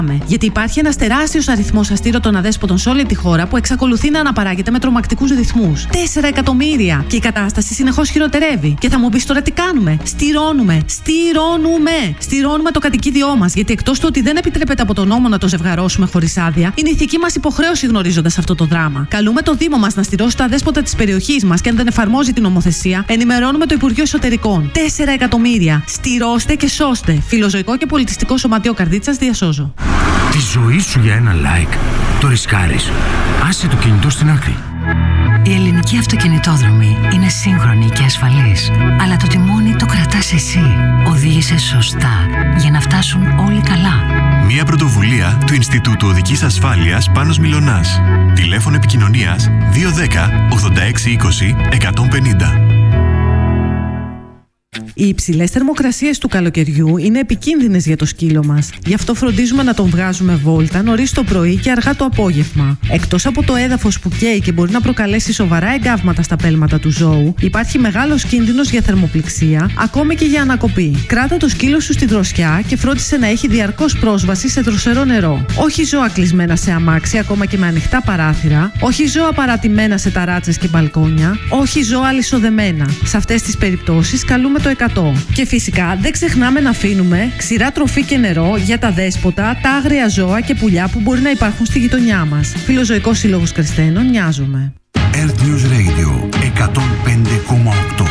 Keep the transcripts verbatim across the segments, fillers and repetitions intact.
Γιατί υπάρχει ένας τεράστιος αριθμός αστήρωτων αδέσποτων σε όλη τη χώρα που εξακολουθεί να αναπαράγεται με τρομακτικούς ρυθμούς. Τέσσερα εκατομμύρια! Και η κατάσταση συνεχώς χειροτερεύει. Και θα μου πεις τώρα τι κάνουμε? Στηρώνουμε! Στηρώνουμε! Στηρώνουμε το κατοικίδιό μας. Γιατί εκτός του ότι δεν επιτρέπεται από τον νόμο να το ζευγαρώσουμε χωρίς άδεια, είναι ηθική μας υποχρέωση γνωρίζοντας αυτό το δράμα. Καλούμε το Δήμο μας να στηρώσει τα αδέσποτα της περιοχής μας και αν δεν εφαρμόζει την νομοθεσία, ενημερώνουμε το Υπουργείο Εσωτερικών. Τέσσερα εκατομμύρια! Στηρώστε και σώστε! Φιλοζωικό και πολιτιστικό σωματείο Καρδίτσας διασώζω. Τη ζωή σου για ένα like το ρισκάρεις. Άσε το κινητό στην άκρη. Η ελληνική αυτοκινητόδρομη είναι σύγχρονη και ασφαλής, αλλά το τιμόνι το κρατάς εσύ. Οδήγησε σωστά για να φτάσουν όλοι καλά. Μια πρωτοβουλία του Ινστιτούτου Οδικής Ασφάλειας Πάνος Μιλωνάς. Τηλέφωνο επικοινωνίας δύο ένα μηδέν ογδόντα έξι είκοσι εκατόν πενήντα. Οι υψηλές θερμοκρασίες του καλοκαιριού είναι επικίνδυνες για το σκύλο μας. Γι' αυτό φροντίζουμε να τον βγάζουμε βόλτα νωρίς το πρωί και αργά το απόγευμα. Εκτός από το έδαφος που καίει και μπορεί να προκαλέσει σοβαρά εγκάβματα στα πέλματα του ζώου, υπάρχει μεγάλος κίνδυνος για θερμοπληξία, ακόμη και για ανακοπή. Κράτα το σκύλο σου στη δροσιά και φρόντισε να έχει διαρκώς πρόσβαση σε δροσερό νερό. Όχι ζώα κλεισμένα σε αμάξι, ακόμα και με ανοιχτά παράθυρα. Όχι ζώα παρατημένα σε ταράτσες και μπαλκόνια. Όχι ζώα αλυσοδεμένα. Σε αυτές τις περιπτώσεις καλούμε το εκατό. Και φυσικά δεν ξεχνάμε να αφήνουμε ξηρά τροφή και νερό για τα δέσποτα, τα άγρια ζώα και πουλιά που μπορεί να υπάρχουν στη γειτονιά μας. Φιλοζωικός Σύλλογος Κρεσθένων, νοιάζομαι. Earth News Radio εκατόν πέντε κόμμα οκτώ.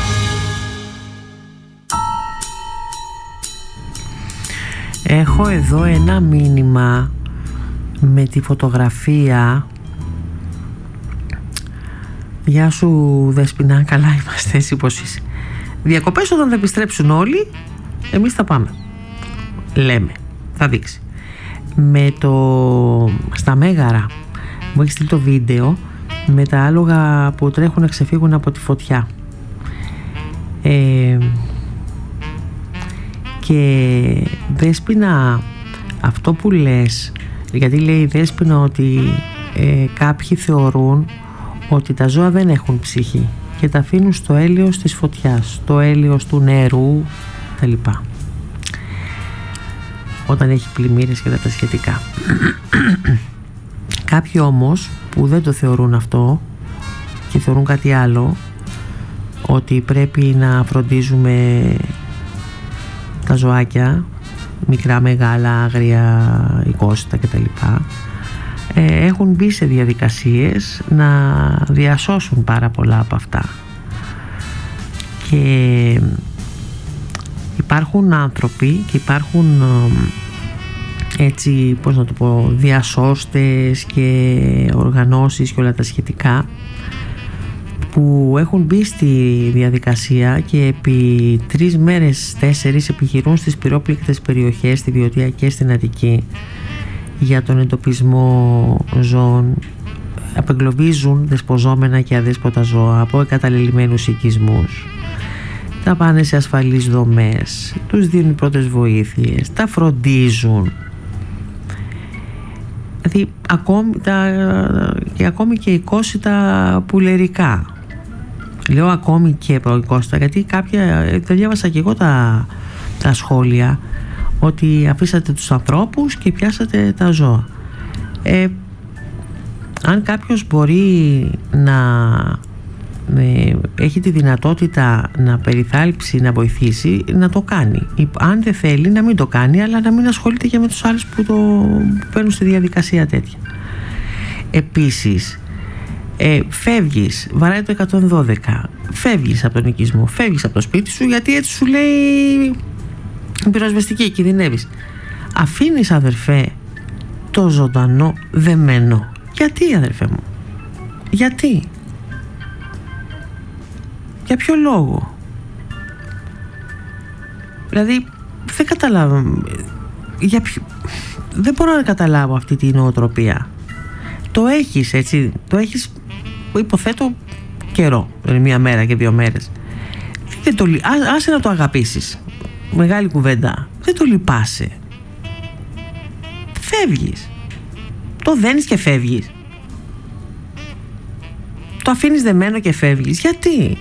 Έχω εδώ ένα μήνυμα με τη φωτογραφία. Γεια σου Δεσποινά, καλά είμαστε, εσύ πως είσαι? Διακοπές όταν θα επιστρέψουν όλοι, εμείς θα πάμε. Λέμε, θα δείξει. Με το... Στα Μέγαρα μου έχει στείλει το βίντεο με τα άλογα που τρέχουν να ξεφύγουν από τη φωτιά. Ε, και Δέσποινα, αυτό που λες, γιατί λέει η Δέσποινα ότι ε, κάποιοι θεωρούν ότι τα ζώα δεν έχουν ψυχή και τα αφήνουν στο έλεος της φωτιάς, στο έλεος του νερού τα λοιπά, όταν έχει πλημμύρες και τα σχετικά. Κάποιοι όμως που δεν το θεωρούν αυτό και θεωρούν κάτι άλλο, ότι πρέπει να φροντίζουμε τα ζωάκια, μικρά, μεγάλα, άγρια, οικόσιτα κτλ, έχουν μπει σε διαδικασίες να διασώσουν πάρα πολλά από αυτά. Και υπάρχουν άνθρωποι και υπάρχουν έτσι, πώς να το πω, διασώστες και οργανώσεις και όλα τα σχετικά που έχουν μπει στη διαδικασία και επί τρεις μέρες, τέσσερις επιχειρούν στις πυρόπληκτες περιοχές, στη Βιωτία και στην Αττική, για τον εντοπισμό ζώων. Απεγκλωβίζουν δεσποζόμενα και αδέσποτα ζώα από εγκαταλελειμμένους οικισμούς, τα πάνε σε ασφαλείς δομές, τους δίνουν πρώτες βοήθειες, τα φροντίζουν. Δηλαδή ακόμη, τα, και ακόμη και οικόσιτα πουλερικά. Λέω ακόμη και προοικόσιτα γιατί κάποια, τα διάβασα και εγώ τα, τα σχόλια, ότι αφήσατε τους ανθρώπους και πιάσατε τα ζώα. Ε, αν κάποιος μπορεί να ε, έχει τη δυνατότητα να περιθάλψει, να βοηθήσει, να το κάνει. Αν δεν θέλει, να μην το κάνει, αλλά να μην ασχολείται και με τους άλλους που το που παίρνουν στη διαδικασία τέτοια. Επίσης, ε, φεύγεις, βαράει το εκατόν δώδεκα, φεύγεις από τον οικισμό, φεύγεις από το σπίτι σου, γιατί έτσι σου λέει πυροσβεστική, κινδυνεύεις. Αφήνεις, αδερφέ, το ζωντανό δεμένο. Γιατί, αδερφέ μου? Γιατί? Για ποιο λόγο? Δηλαδή δεν καταλάβω για ποιο... δεν μπορώ να καταλάβω αυτή την νοοτροπία. Το έχεις έτσι, το έχεις, υποθέτω, καιρό, δηλαδή μία μέρα και δύο μέρες. Δεν το, Ά, άσε να το αγαπήσεις. Μεγάλη κουβέντα. Δεν το λυπάσαι. Φεύγεις. Το δένεις και φεύγεις. Το αφήνεις δεμένο και φεύγεις. Γιατί?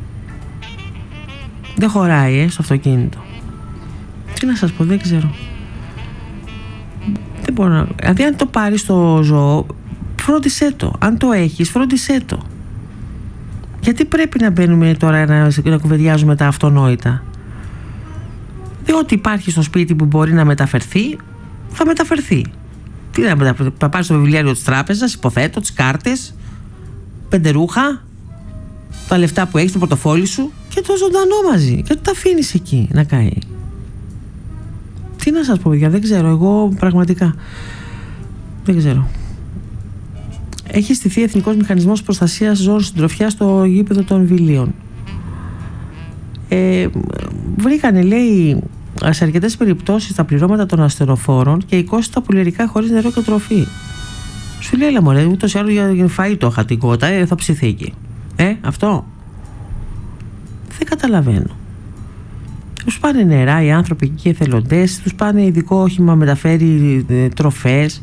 Δεν χωράει ε, στο αυτοκίνητο. Τι να σας πω, δεν ξέρω. Δεν μπορώ να... Δηλαδή αν το πάρεις το ζώο, φρόντισέ το. Αν το έχεις, φρόντισέ το. Γιατί πρέπει να μπαίνουμε τώρα να, να κουβεντιάζουμε τα αυτονόητα? Διότι υπάρχει στο σπίτι που μπορεί να μεταφερθεί, θα μεταφερθεί. Τι να μεταφερθεί? Θα πάρεις το βιβλιάριο της τράπεζας, υποθέτω, τις κάρτες, πέντε ρούχα, τα λεφτά που έχεις, το πορτοφόλι σου και το ζωντανό μαζί. Και το αφήνεις εκεί να καεί. Τι να σας πω, παιδιά, δεν ξέρω. Εγώ πραγματικά δεν ξέρω. Έχει στηθεί Εθνικός Μηχανισμός Προστασίας Ζώων Συντροφιάς στο γήπεδο των Βιλίων. Ε, βρήκανε, λέει, σε αρκετές περιπτώσεις τα πληρώματα των ασθενοφόρων και εικόσι πουλερικά χωρίς νερό και τροφή. Σου λέει, έλα μωρέ, ούτως ή άλλως για φαΐ το είχα την κότα, ε, θα ψηθεί εκεί. Ε, αυτό. Δεν καταλαβαίνω. Τους πάνε νερά οι άνθρωποι εκεί, εθελοντές, τους πάνε ειδικό όχημα, μεταφέρει ε, τροφές.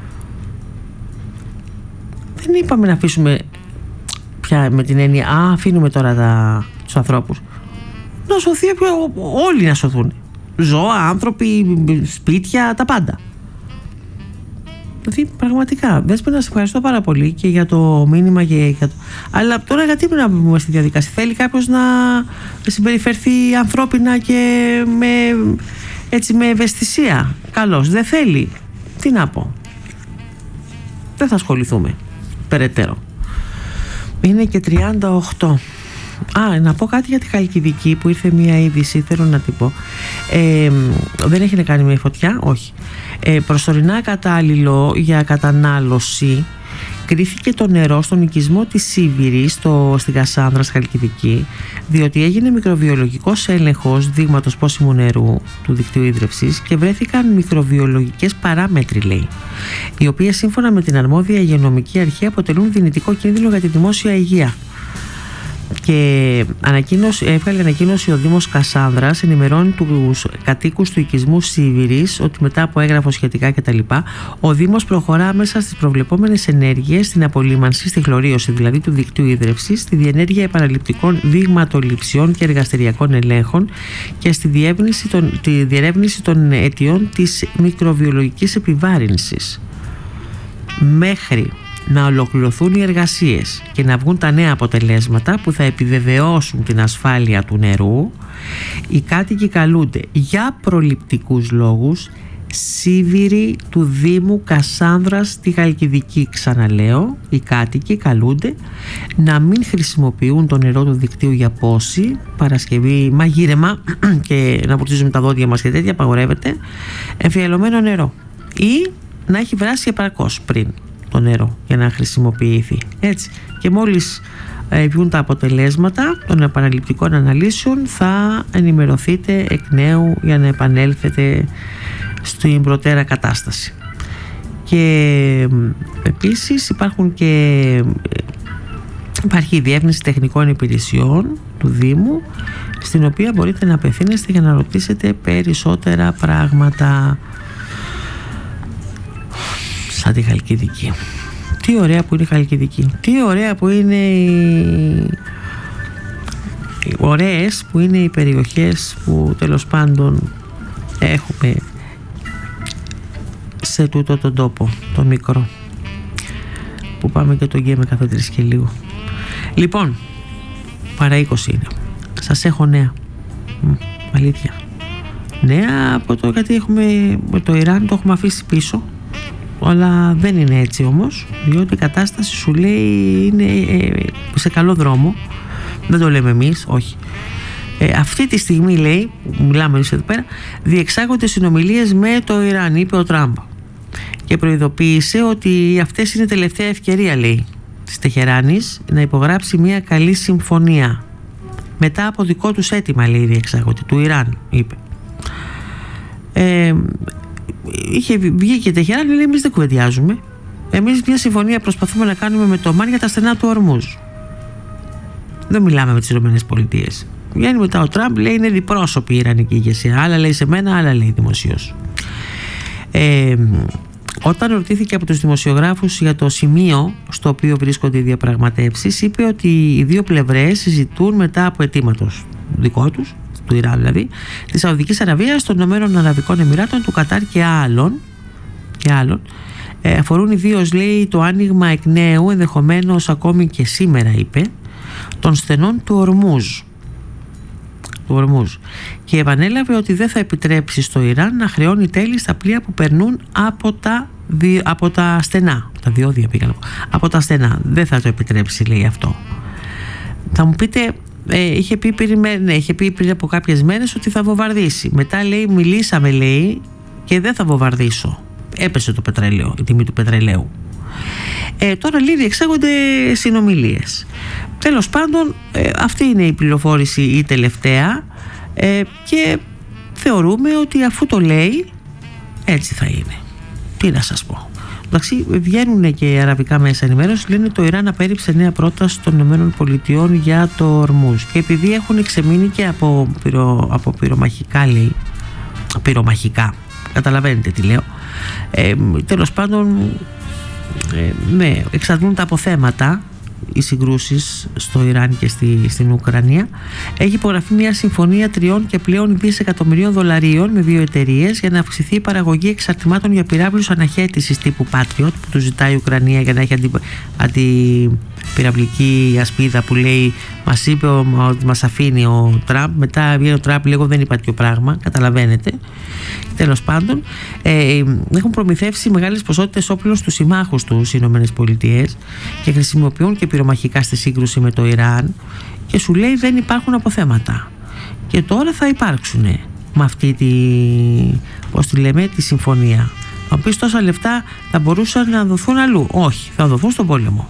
Δεν είπαμε να αφήσουμε πια με την έννοια, α, αφήνουμε τώρα τα, τους ανθρώπους. Να σωθεί, όλοι να σωθούν. Ζώα, άνθρωποι, σπίτια, τα πάντα. Δηλαδή πραγματικά, Δέσποινα, σε ευχαριστώ πάρα πολύ και για το μήνυμα και για το... Αλλά τώρα γιατί πρέπει να μπούμε στη διαδικασία? Θέλει κάποιος να συμπεριφερθεί ανθρώπινα και με, έτσι, με ευαισθησία? Καλώς. Δεν θέλει. Τι να πω? Δεν θα ασχοληθούμε περαιτέρω. Είναι και τριάντα οκτώ. Α, να πω κάτι για τη Χαλκιδική που ήρθε μια είδηση, θέλω να την πω. Ε, δεν έχει να κάνει με φωτιά, όχι. Ε, προσωρινά κατάλληλο για κατανάλωση κρίθηκε το νερό στον οικισμό της Σίβηρης στο, στην Κασάνδρα, στη Χαλκιδική, διότι έγινε μικροβιολογικός έλεγχος δείγματος πόσιμου νερού του δικτύου ίδρευσης και βρέθηκαν μικροβιολογικές παράμετροι, λέει, οι οποίες σύμφωνα με την αρμόδια υγειονομική αρχή αποτελούν δυνητικό κίνδυνο για τη δημόσια υγεία. Και ανακοίνωση, έβγαλε ανακοίνωση ο Δήμος Κασάνδρας, ενημερώνει τους κατοίκους του οικισμού Σίβηρης ότι μετά από έγγραφο σχετικά κτλ. Ο Δήμος προχωρά μέσα στις προβλεπόμενες ενέργειες στην απολύμανση, στη χλωρίωση δηλαδή του δικτύου ίδρευσης, στη διενέργεια επαναληπτικών δείγματοληψιών και εργαστηριακών ελέγχων και στη διερεύνηση των, τη διερεύνηση των αιτιών της μικροβιολογικής επιβάρυνσης. Μέχρι να ολοκληρωθούν οι εργασίες και να βγουν τα νέα αποτελέσματα που θα επιβεβαιώσουν την ασφάλεια του νερού, οι κάτοικοι καλούνται για προληπτικούς λόγους Σίβηρη του Δήμου Κασάνδρας στη Χαλκιδική. Ξαναλέω, οι κάτοικοι καλούνται να μην χρησιμοποιούν το νερό του δικτύου για πόση, παρασκευή, μαγείρεμα και να πουρτίζουμε τα δόντια μας και τέτοια, απαγορεύεται, εμφιαλωμένο νερό ή να έχει βράσει επαρκώς πριν το νερό για να χρησιμοποιηθεί. Έτσι. Και μόλις ε, βγουν τα αποτελέσματα των επαναληπτικών αναλύσεων θα ενημερωθείτε εκ νέου για να επανέλθετε στην προτέρα κατάσταση. Και ε, επίσης υπάρχουν και υπάρχει η Διεύθυνση Τεχνικών Υπηρεσιών του Δήμου, στην οποία μπορείτε να απευθύνεστε για να ρωτήσετε περισσότερα πράγματα σαν τη Χαλκιδική. Τι ωραία που είναι η Χαλκιδική. Τι ωραία που είναι οι... ωραίες που είναι οι περιοχές που τέλος πάντων έχουμε σε τούτο τον τόπο, το μικρό, που πάμε και τον γκέμε κάθε τρεις και λίγο. Λοιπόν, παρά είκοσι είναι. Σας έχω νέα. Μ, αλήθεια. Νέα από το, γιατί έχουμε το Ιράν το έχουμε αφήσει πίσω, αλλά δεν είναι έτσι όμως, διότι η κατάσταση σου λέει είναι σε καλό δρόμο. Δεν το λέμε εμείς, όχι. Ε, αυτή τη στιγμή, λέει, μιλάμε εμείς εδώ πέρα, διεξάγονται συνομιλίες με το Ιράν, είπε ο Τραμπ, και προειδοποίησε ότι αυτές είναι τελευταία ευκαιρία, λέει, της Τεχεράνης να υπογράψει μια καλή συμφωνία μετά από δικό τους αίτημα, λέει, διεξάγονται, του Ιράν, είπε. Ε, είχε βγει και Τεχεράνη, λέει, εμείς δεν κουβεντιάζουμε, εμείς μια συμφωνία προσπαθούμε να κάνουμε με το Ομάν για τα στενά του Ορμούζ. Δεν μιλάμε με τις ΗΠΑ. Βγαίνει μετά ο Τραμπ, λέει, είναι διπρόσωπη η Ιρανική ηγεσία. Άλλα λέει σε μένα, άλλα λέει δημοσίως. Ε, όταν ρωτήθηκε από τους δημοσιογράφους για το σημείο στο οποίο βρίσκονται οι διαπραγματεύσεις, είπε ότι οι δύο πλευρές συζητούν μετά από αιτήματος δικό τους, του Ιράν δηλαδή, της Σαουδικής Αραβίας, των Ηνωμένων Αραβικών Εμιράτων, του Κατάρ και άλλων, και άλλων, ε, αφορούν ιδίως, λέει, το άνοιγμα εκ νέου, ενδεχομένως ακόμη και σήμερα, είπε, των στενών του Ορμούζ. Του Ορμούζ. Και επανέλαβε ότι δεν θα επιτρέψει στο Ιράν να χρεώνει τέλη στα πλοία που περνούν από τα, δι... από τα στενά. Τα διόδια πήγαν. Από τα στενά. Δεν θα το επιτρέψει, λέει, αυτό. Θα μου πείτε, ε, είχε, πει πριν, ναι, είχε πει πριν από κάποιες μέρες ότι θα βομβαρδίσει. Μετά, λέει, μιλήσαμε, λέει, και δεν θα βομβαρδίσω. Έπεσε το πετρέλαιο, η τιμή του πετρελαίου. Ε, τώρα, λέει, διεξάγονται συνομιλίες. Τέλος πάντων, ε, αυτή είναι η πληροφόρηση η τελευταία, ε, και θεωρούμε ότι αφού το λέει, έτσι θα είναι. Τι να σας πω. Εντάξει, βγαίνουν και αραβικά μέσα ενημέρωση, λένε το Ιράν απέρριψε νέα πρόταση των ΗΠΑ για το Ορμούζ. Και επειδή έχουν ξεμείνει και από, πυρο, από πυρομαχικά, λέει, πυρομαχικά, καταλαβαίνετε τι λέω, ε, τέλος πάντων, ε, ναι, εξαντλούν τα αποθέματα οι συγκρούσεις στο Ιράν και στη, στην Ουκρανία. Έχει υπογραφεί μια συμφωνία τριών και πλέον δισεκατομμυρίων δολαρίων με δύο εταιρείες για να αυξηθεί η παραγωγή εξαρτημάτων για πυράβλους αναχέτησης τύπου Patriot που του ζητάει η Ουκρανία για να έχει αντι, αντιπυραυλική ασπίδα, που λέει μας είπε ότι μας αφήνει ο Τραμπ. Μετά βγαίνει ο Τραμπ, λέγω δεν είπα τέτοιο πράγμα, καταλαβαίνετε. Τέλος πάντων, ε, έχουν προμηθεύσει μεγάλες ποσότητες όπλων στους συμμάχους τους οι ΗΠΑ και χρησιμοποιούν και πυρομαχικά στη σύγκρουση με το Ιράν, και σου λέει δεν υπάρχουν αποθέματα. Και τώρα θα υπάρξουν με αυτή τη, πώς τη λέμε, τη συμφωνία. Θα πεις τόσα λεφτά θα μπορούσαν να δοθούν αλλού. Όχι, θα δοθούν στον πόλεμο.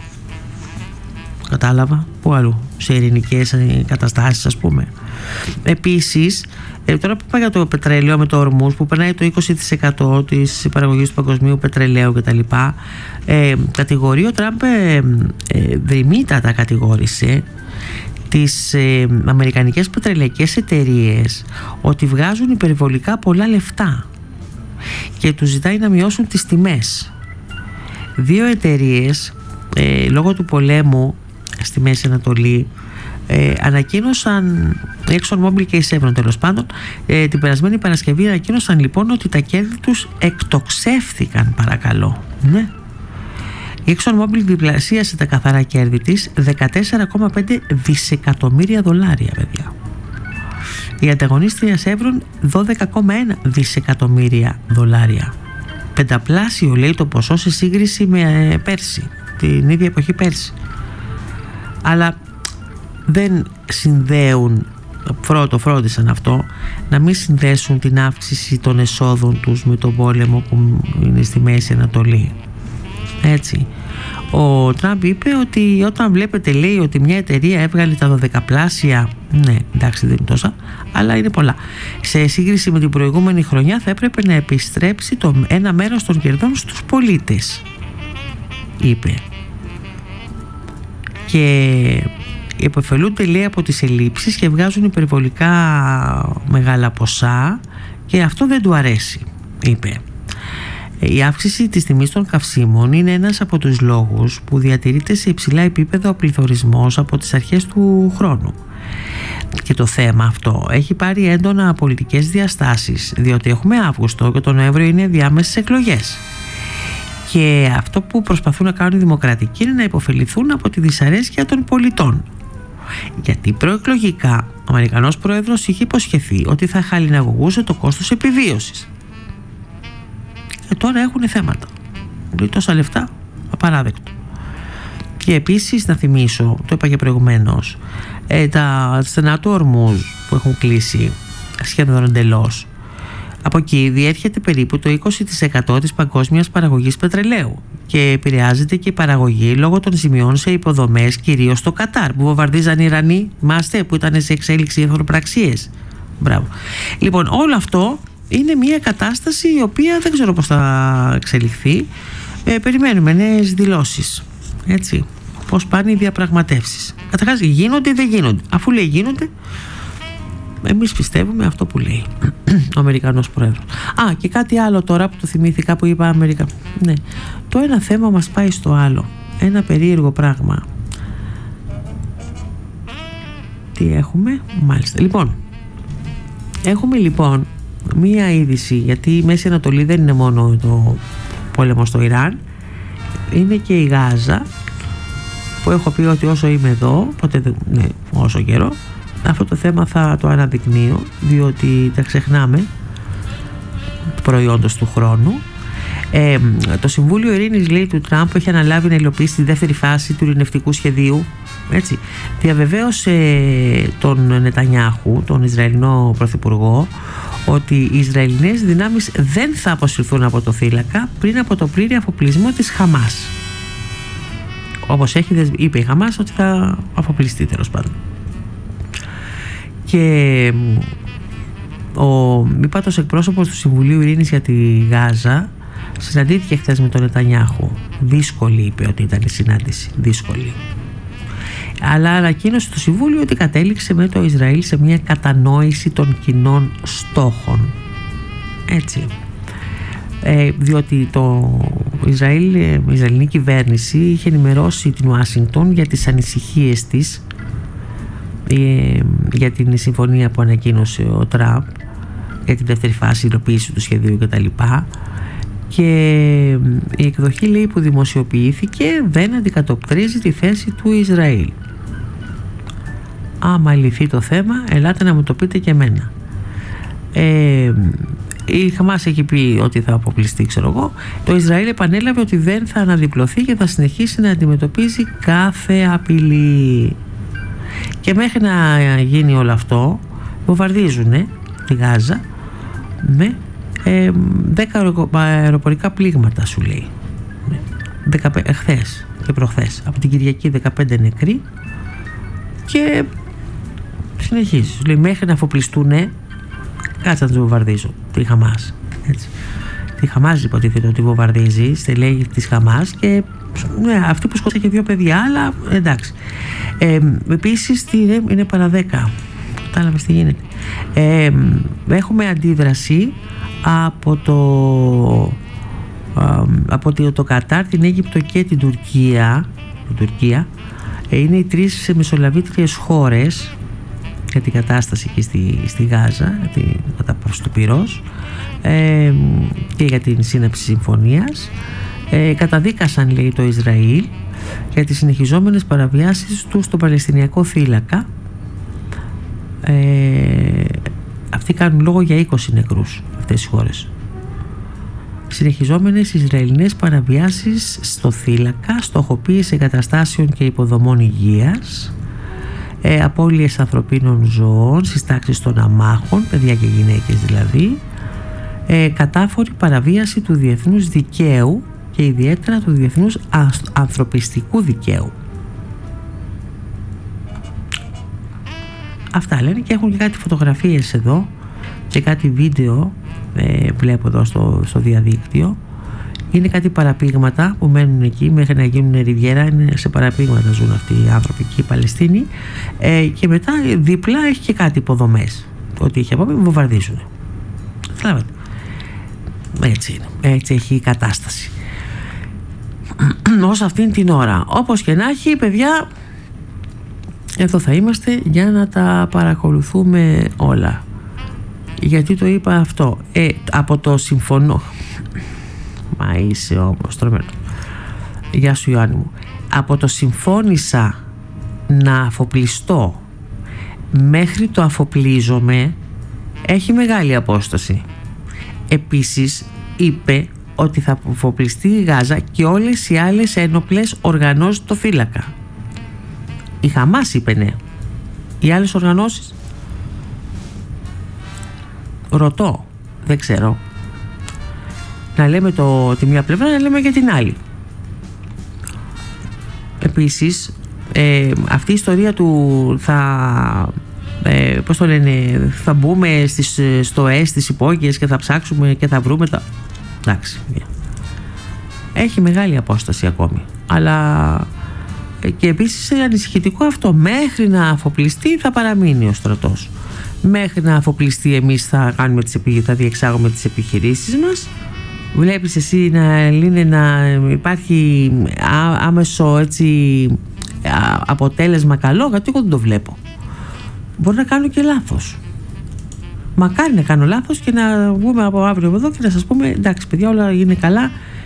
Κατάλαβα, πού αλλού, σε ειρηνικές καταστάσεις, ας πούμε. Επίσης, ε, τώρα που είπα για το πετρέλαιο με το Ορμούζ που περνάει το είκοσι τοις εκατό της παραγωγής του παγκοσμίου πετρελαίου κτλ. Ε, κατηγορεί ο Τραμπ, ε, ε, δρυμύτατα κατηγόρησε τις ε, αμερικανικές πετρελαϊκές εταιρείες ότι βγάζουν υπερβολικά πολλά λεφτά και τους ζητάει να μειώσουν τις τιμές. Δύο εταιρείες, ε, λόγω του πολέμου στη Μέση Ανατολή, Ε, ανακοίνωσαν, η ExxonMobil και η Chevron τέλος πάντων, ε, την περασμένη Παρασκευή ανακοίνωσαν λοιπόν ότι τα κέρδη τους εκτοξεύθηκαν, παρακαλώ. Ναι. Η ExxonMobil διπλασίασε τα καθαρά κέρδη της, δεκατέσσερα κόμμα πέντε δισεκατομμύρια δολάρια, παιδιά. Η ανταγωνίστρια Chevron δώδεκα κόμμα ένα δισεκατομμύρια δολάρια. Πενταπλάσιο, λέει, το ποσό σε σύγκριση με ε, πέρσι, την ίδια εποχή πέρσι. Αλλά δεν συνδέουν, πρώτο φρόντισαν αυτό, να μην συνδέσουν την αύξηση των εσόδων τους με τον πόλεμο που είναι στη Μέση Ανατολή. Έτσι. Ο Τραμπ είπε ότι όταν βλέπετε, λέει, ότι μια εταιρεία έβγαλε τα δωδεκαπλάσια, ναι, εντάξει δεν είναι τόσα, αλλά είναι πολλά, σε σύγκριση με την προηγούμενη χρονιά θα έπρεπε να επιστρέψει το ένα μέρος των κερδών στους πολίτες, είπε. Και υποφελούνται, λέει, από τις ελλείψεις και βγάζουν υπερβολικά μεγάλα ποσά και αυτό δεν του αρέσει, είπε. Η αύξηση της τιμής των καυσίμων είναι ένας από τους λόγους που διατηρείται σε υψηλά επίπεδα ο πληθωρισμός από τις αρχές του χρόνου. Και το θέμα αυτό έχει πάρει έντονα πολιτικές διαστάσεις, διότι έχουμε Αύγουστο και τον Νοέμβριο είναι διάμεσες εκλογές. Και αυτό που προσπαθούν να κάνουν οι δημοκρατικοί είναι να υποφεληθούν από τη δυσαρέσκεια των πολιτών. Γιατί προεκλογικά ο Αμερικανός πρόεδρος είχε υποσχεθεί ότι θα χαλιναγωγούσε το κόστος επιβίωσης. Και τώρα έχουν θέματα. Δηλαδή τόσα λεφτά, απαράδεκτο. Και επίσης να θυμίσω, το είπα και προηγουμένως, ε, τα στενά του Ορμούζ που έχουν κλείσει σχεδόν εντελώς, από εκεί διέρχεται περίπου το είκοσι τοις εκατό της παγκόσμιας παραγωγής πετρελαίου και επηρεάζεται και η παραγωγή λόγω των ζημιών σε υποδομές, κυρίως στο Κατάρ που βομβαρδίζαν οι Ιρανοί, μάστε, που ήταν σε εξέλιξη εχθροπραξίες. Μπράβο. Λοιπόν, όλο αυτό είναι μια κατάσταση η οποία δεν ξέρω πώς θα εξελιχθεί. Ε, περιμένουμε νέες δηλώσεις. Έτσι. Πώς πάνε οι διαπραγματεύσεις. Καταρχάς, γίνονται ή δεν γίνονται. Αφού λέει γίνονται, εμείς πιστεύουμε αυτό που λέει ο Αμερικανός πρόεδρος. Α, και κάτι άλλο τώρα που το θυμήθηκα που είπα Αμερικα. Ναι. Το ένα θέμα μας πάει στο άλλο. Ένα περίεργο πράγμα. Τι έχουμε? Μάλιστα. Λοιπόν, έχουμε λοιπόν μία είδηση, γιατί η Μέση Ανατολή δεν είναι μόνο το πόλεμο στο Ιράν, είναι και η Γάζα, που έχω πει ότι όσο είμαι εδώ, ποτέ, ναι, όσο καιρό, αυτό το θέμα θα το αναδεικνύω, διότι τα ξεχνάμε προϊόντος του χρόνου. Ε, το Συμβούλιο Ειρήνης, λέει, του Τραμπ έχει αναλάβει να υλοποιήσει τη δεύτερη φάση του ειρηνευτικού σχεδίου. Έτσι, διαβεβαίωσε τον Νετανιάχου, τον Ισραηλινό Πρωθυπουργό, ότι οι Ισραηλινές δυνάμεις δεν θα αποσυρθούν από το θύλακα πριν από το πλήρη αφοπλισμό της Χαμάς. Όπως έχει, είπε η Χαμάς ότι θα αφοπλιστεί, τέλος πάντων. Και ο υπάτος εκπρόσωπος του Συμβουλίου Ειρήνης για τη Γάζα συναντήθηκε χθες με τον Νετανιάχου. Δύσκολη, είπε ότι ήταν η συνάντηση, δύσκολη. Αλλά ανακοίνωσε το Συμβούλιο ότι κατέληξε με το Ισραήλ σε μια κατανόηση των κοινών στόχων. Έτσι. Ε, διότι το Ισραήλ, η Ισραηλινή κυβέρνηση είχε ενημερώσει την Ουάσιγκτον για τις ανησυχίες της ε, για την συμφωνία που ανακοίνωσε ο Τραμπ για την δεύτερη φάση υλοποίηση του σχεδίου κτλ. Και η εκδοχή, λέει, που δημοσιοποιήθηκε δεν αντικατοπτρίζει τη θέση του Ισραήλ. Άμα λυθεί το θέμα, ελάτε να μου το πείτε και εμένα. Ε, η Χαμάς έχει πει ότι θα αποπληστεί, ξέρω εγώ. Το Ισραήλ επανέλαβε ότι δεν θα αναδιπλωθεί και θα συνεχίσει να αντιμετωπίζει κάθε απειλή. Και μέχρι να γίνει όλο αυτό, βομβαρδίζουν τη Γάζα με ε, δέκα αεροπορικά πλήγματα, σου λέει. δεκαπέντε, χθες και προχθές. Από την Κυριακή δεκαπέντε νεκροί και συνεχίζει. Σου λέει μέχρι να αφοπλιστούνε, κάτσε να τους βομβαρδίζω. Τη Χαμάς. Έτσι. Τη Χαμάς υποτίθεται ότι βομβαρδίζει, στελέχη της Χαμάς, και ναι, αυτή που σκότωσε και δύο παιδιά, αλλά εντάξει. Ε, επίσης είναι παρά δέκα. Κατάλαβες τι γίνεται. Ε, έχουμε αντίδραση από το από το, το Κατάρ, την Αίγυπτο και την Τουρκία. Την Τουρκία είναι οι τρεις μεσολαβήτριες χώρες για την κατάσταση εκεί στη, στη Γάζα, για την κατάπαυση του πυρός ε, και για την σύναψη συμφωνίας. Ε, καταδίκασαν, λέει, το Ισραήλ για τις συνεχιζόμενες παραβιάσεις του στο Παλαιστινιακό θύλακα. Ε, αυτοί κάνουν λόγο για είκοσι νεκρούς, αυτές οι χώρες. Συνεχιζόμενες Ισραηλινές παραβιάσεις στο θύλακα, στοχοποίηση εγκαταστάσεων και υποδομών υγείας, ε, απώλειες ανθρωπίνων ζώων στις τάξεις των αμάχων, παιδιά και γυναίκες δηλαδή, ε, κατάφορη παραβίαση του διεθνούς δικαίου και ιδιαίτερα του διεθνούς ανθρωπιστικού δικαίου. Αυτά λένε, και έχουν και κάτι φωτογραφίες εδώ και κάτι βίντεο, ε, βλέπω εδώ στο, στο διαδίκτυο. Είναι κάτι παραπήγματα που μένουν εκεί μέχρι να γίνουν ριβιέρα, είναι σε παραπήγματα ζουν αυτοί οι άνθρωποι εκεί, οι Παλαιστίνοι, ε, και μετά δίπλα έχει και κάτι υποδομές, ότι είχε από μένα, βομβαρδίζουν. Καταλάβατε. Έτσι είναι, έτσι έχει η κατάσταση ως αυτήν την ώρα. Όπως και να έχει, παιδιά, εδώ θα είμαστε για να τα παρακολουθούμε όλα. Γιατί το είπα αυτό, ε, από το συμφωνώ. Μα είσαι όμως τρομερό. Γεια σου, Ιωάννη μου. Από το συμφώνησα να αφοπλιστώ μέχρι το αφοπλίζομαι έχει μεγάλη απόσταση. Επίσης είπε ότι θα αφοπλιστεί η Γάζα και όλες οι άλλες ένοπλες οργανώσεις το θύλακα. Η Χαμάς είπε ναι. Οι άλλες οργανώσεις, ρωτώ, δεν ξέρω. Να λέμε το, τη μία πλευρά, να λέμε και την άλλη. Επίσης ε, αυτή η ιστορία του θα ε, πώς το λένε, θα μπούμε στις στοές, στις υπόγειες και θα ψάξουμε και θα βρούμε τα... Εντάξει, έχει μεγάλη απόσταση ακόμη, αλλά και επίσης είναι ανησυχητικό αυτό, μέχρι να αφοπλιστεί θα παραμείνει ο στρατός, μέχρι να αφοπλιστεί εμείς θα, κάνουμε τις, θα διεξάγουμε τις επιχειρήσεις μας. Βλέπεις εσύ να λύνε, να υπάρχει άμεσο έτσι αποτέλεσμα καλό, γιατί εγώ δεν το βλέπω. Μπορεί να κάνω και λάθος. Μακάρι να κάνω λάθος και να βγούμε από αύριο εδώ και να σας πούμε εντάξει παιδιά, όλα είναι καλά